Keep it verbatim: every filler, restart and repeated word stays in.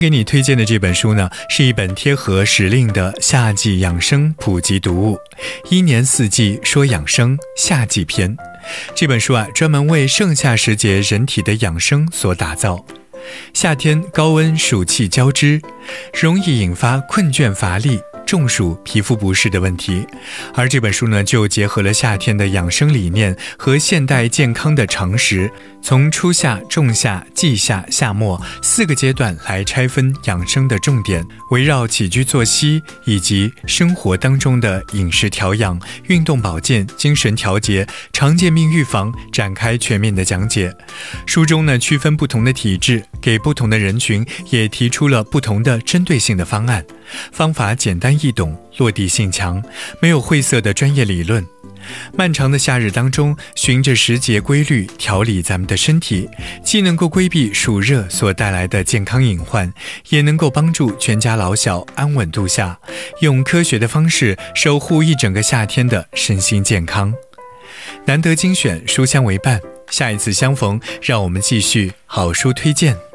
给你推荐的这本书呢，是一本贴合时令的夏季养生普及读物，一年四季说养生夏季篇。这本书啊，专门为盛夏时节人体的养生所打造。夏天高温暑气交织，容易引发困倦乏力、中暑、皮肤不适的问题，而这本书呢，就结合了夏天的养生理念和现代健康的常识，从初夏、仲夏、季夏、夏末四个阶段来拆分养生的重点，围绕起居作息以及生活当中的饮食调养、运动保健、精神调节、常见病预防展开全面的讲解。书中呢，区分不同的体质，给不同的人群也提出了不同的针对性的方案，方法简单易懂，落地性强，没有晦涩的专业理论。漫长的夏日当中，循着时节规律调理咱们的身体，既能够规避暑热所带来的健康隐患，也能够帮助全家老小安稳度夏，用科学的方式守护一整个夏天的身心健康。难得精选，书香为伴，下一次相逢，让我们继续好书推荐。